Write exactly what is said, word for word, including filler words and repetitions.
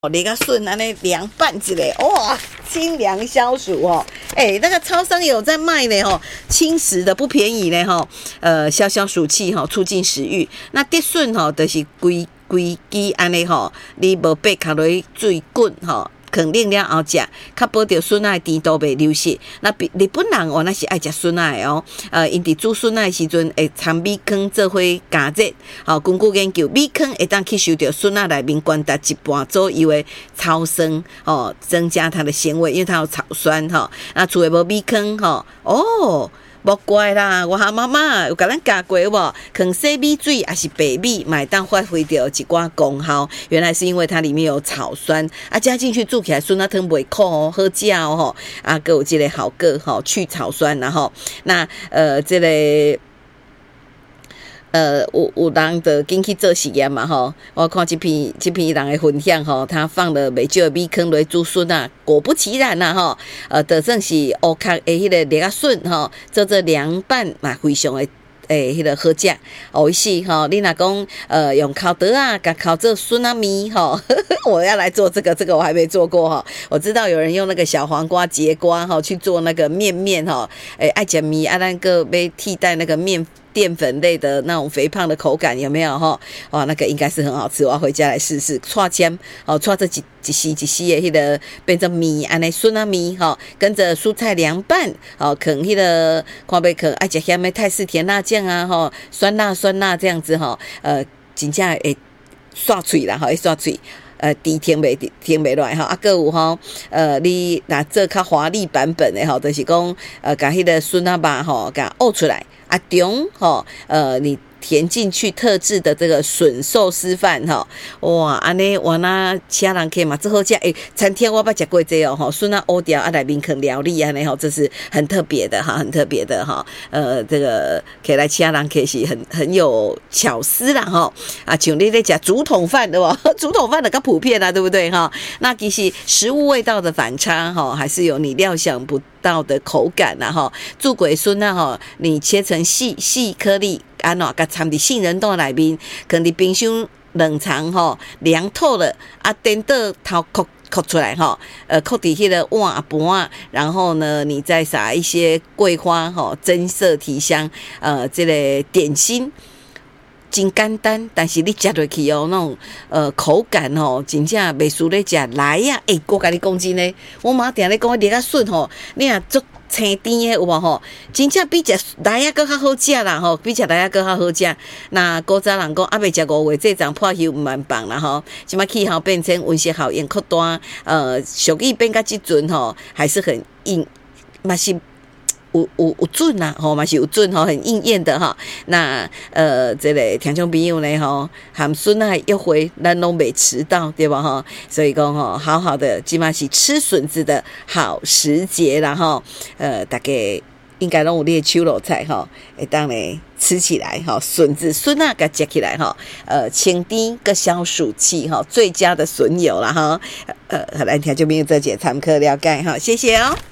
那个笋安尼凉拌之类，哇，清凉消暑哦。哎、欸，那个超商有在卖呢吼，轻食的不便宜呢吼。呃，消消暑气吼，促进食欲。那竹笋吼，就是规规支安尼吼，你无掰开落水滚吼。肯定了后食，较保着笋仔甜度袂流失。那日本人哦，那是爱食笋仔的哦。呃，因伫煮笋仔的时阵，会掺米糠做伙加热。好、哦，根据研究，米糠会当吸收着笋仔内面高达一半左右的草酸，哦，增加它的鲜味，因为它有草酸哈、哦。那厝诶无米糠哈，哦。无怪啦，我和妈妈有甲咱教过无，放洗米水也是白米，嘛会当发挥到一寡功效。原来是因为它里面有草酸，啊加进去煮起来笋仔汤袂苦哦，好食哦吼，啊还有这个好个吼去草酸然后那呃这个。呃，有有人就紧去做实验嘛吼，我看这篇这篇人的分享吼，他放了袂少米糠落煮笋啊，果不其然啦吼，呃，得正是乌壳的迄个粒仔笋吼，做做凉拌嘛，非常的。诶，迄、那个好食，好是吼。你若讲呃用烤刀啊，甲烤做笋仔面吼，我要来做这个，这个我还没做过哈。我知道有人用那个小黄瓜、节瓜哈去做那个面面哈，诶，爱食面啊，咱个要替代那个面。淀粉类的那种肥胖的口感有没有哈？哦，那个应该是很好吃，我要回家来试试。串签哦，串这几几丝几丝的迄个变成米安尼笋仔面哈，跟着蔬菜凉拌哦，啃迄个看要啃爱食咸的泰式甜辣酱啊哈，酸辣酸辣这样子哈，呃，真正会刷嘴啦哈，会刷嘴。呃，甜甜袂甜袂落来吼，啊，搁有吼，呃，你若做较华丽版本的吼，就是讲，呃，甲迄个笋仔肉吼，甲沤出来，啊，中吼，呃，你。填进去特制的这个笋寿司饭哈，哇，安尼我那其他人可以嘛，最好食诶，餐厅我捌食过这哦吼，笋仔乌条啊内面肯料理安尼吼，这是很特别的哈，很特别的哈，呃，这个可以来其他人可以是很很有巧思啦哈，啊，像你在讲竹筒饭对吧？竹筒饭的较普遍啦，对不对哈？那其实食物味道的反差哈，还是有你料想不到的口感啦哈，煮过笋仔吼，你切成细细颗粒。安怎甲掺伫杏仁冻内面，放伫冰箱冷藏吼，凉透了啊，等到头壳壳出来吼，呃，扣伫迄个碗啊盘啊，然后呢，你再撒一些桂花吼，增色提香，呃，这个点心。真简单，但是你食落去哦，那种呃口感哦，真正袂输咧食来呀！诶、欸，我甲你讲真诶，我妈定咧讲，你较笋吼，你若做青甜诶有无吼？真正比食来呀搁较好食啦吼，比食来呀搁较好食。那古早人讲，还袂食五月这长破休毋万棒啦吼，即摆气候变成温室效应扩大，呃，俗语变到即阵吼，还是很硬，嘛是。有有有准啦，吼嘛是有准吼，很应验的哈。那呃，这个听众朋友呢，吼含笋仔约会，咱拢袂迟到，对吧哈？所以讲吼，好好的，即嘛是吃笋子的好时节啦哈。呃，大概应该拢有你的手路菜哈，会当咧吃起来哈，笋子笋仔甲食起来哈，呃，清甜个消暑气哈，最佳的笋友啦哈。呃，来听众朋友做一个参考了解哈，谢谢哦。